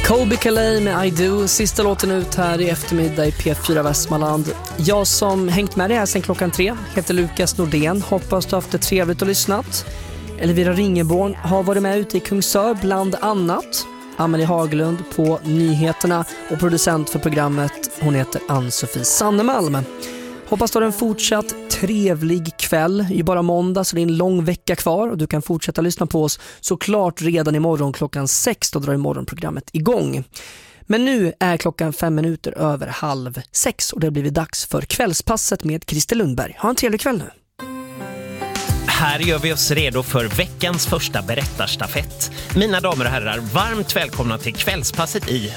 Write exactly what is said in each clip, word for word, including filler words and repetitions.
Colby Calais med I Do, sista låten ut här i eftermiddag i P fyra Västmanland. Jag som hängt med dig här sedan klockan tre heter Lukas Nordén. Hoppas du har haft det trevligt och lyssnat. Elvira Ringeborn har varit med ute i Kungsör bland annat. Amelie Haglund på nyheterna och producent för programmet, hon heter Ann-Sofie Sannemalm. Hoppas du har en fortsatt trevlig kväll. Det är bara måndag så det är en lång vecka kvar och du kan fortsätta lyssna på oss såklart redan imorgon klockan sex. Då drar imorgonprogrammet igång. Men nu är klockan fem minuter över halv sex och det har blivit dags för kvällspasset med Christer Lundberg. Ha en trevlig kväll nu. Här gör vi oss redo för veckans första berättarstafett. Mina damer och herrar, varmt välkomna till kvällspasset i...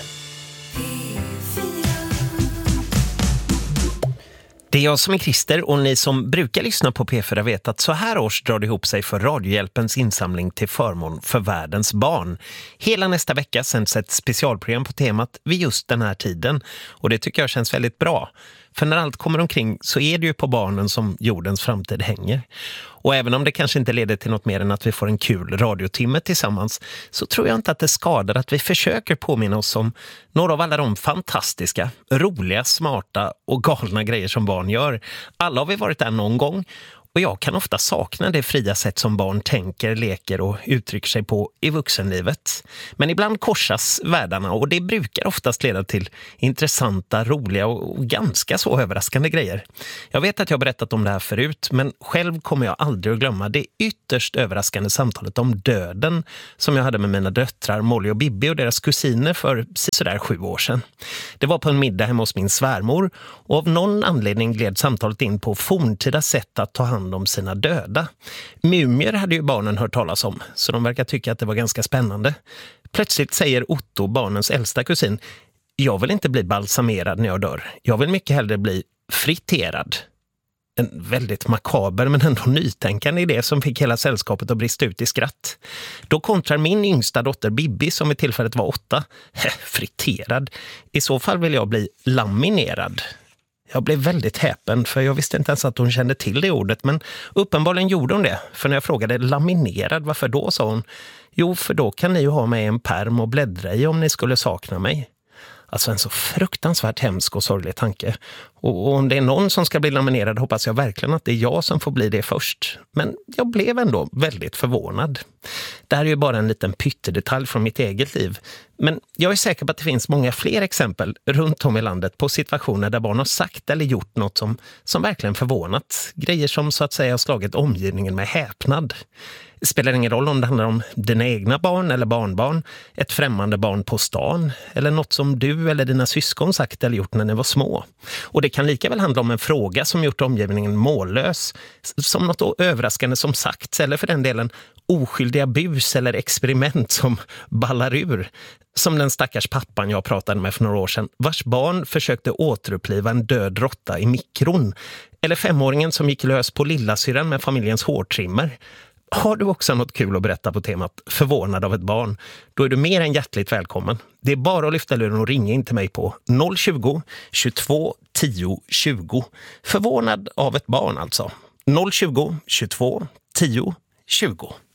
Det är jag som är Christer och ni som brukar lyssna på P fyra vet att så här års drar det ihop sig för Radiohjälpens insamling till förmån för världens barn. Hela nästa vecka sänds ett specialprogram på temat vid just den här tiden och det tycker jag känns väldigt bra. För när allt kommer omkring så är det ju på barnen som jordens framtid hänger. Och även om det kanske inte leder till något mer än att vi får en kul radiotimme tillsammans så tror jag inte att det skadar att vi försöker påminna oss om några av alla de fantastiska, roliga, smarta och galna grejer som barn gör. Alla har vi varit där någon gång. Och jag kan ofta sakna det fria sätt som barn tänker, leker och uttrycker sig på i vuxenlivet. Men ibland korsas världarna och det brukar oftast leda till intressanta, roliga och ganska så överraskande grejer. Jag vet att jag har berättat om det här förut, men själv kommer jag aldrig att glömma det ytterst överraskande samtalet om döden som jag hade med mina döttrar Molly och Bibi och deras kusiner för sådär sju år sedan. Det var på en middag hemma hos min svärmor och av någon anledning gled samtalet in på forntida sätt att ta hand om sina döda. Mumier hade ju barnen hört talas om, så de verkar tycka att det var ganska spännande. Plötsligt säger Otto, barnens äldsta kusin, jag vill inte bli balsamerad när jag dör. Jag vill mycket hellre bli friterad. En väldigt makaber men ändå nytänkande idé som fick hela sällskapet att brista ut i skratt. Då kontrar min yngsta dotter Bibi, som i tillfället var åtta, friterad. I så fall vill jag bli laminerad. Jag blev väldigt häpen för jag visste inte ens att hon kände till det ordet, men uppenbarligen gjorde hon det. För när jag frågade laminerad, varför då, sa hon. Jo, för då kan ni ju ha med en perm och bläddra i om ni skulle sakna mig. Alltså en så fruktansvärt hemsk och sorglig tanke. Och, och om det är någon som ska bli laminerad hoppas jag verkligen att det är jag som får bli det först. Men jag blev ändå väldigt förvånad. Det här är ju bara en liten pyttedetalj från mitt eget liv. Men jag är säker på att det finns många fler exempel runt om i landet på situationer där barn har sagt eller gjort något som, som verkligen förvånat. Grejer som så att säga har slagit omgivningen med häpnad. Det spelar ingen roll om det handlar om dina egna barn eller barnbarn, ett främmande barn på stan eller något som du eller dina syskon sagt eller gjort när ni var små. Och det kan lika väl handla om en fråga som gjort omgivningen mållös, som något överraskande som sagts eller för den delen oskyldiga bus eller experiment som ballar ur. Som den stackars pappan jag pratade med för några år sedan, vars barn försökte återuppliva en död råtta i mikron. Eller femåringen som gick lös på lillasyran med familjens hårtrimmer. Har du också något kul att berätta på temat förvånad av ett barn, då är du mer än hjärtligt välkommen. Det är bara att lyfta luren och ringa in till mig på noll tjugo, tjugotvå, tio, tjugo. Förvånad av ett barn alltså. noll tjugo, tjugotvå, tio, tjugo.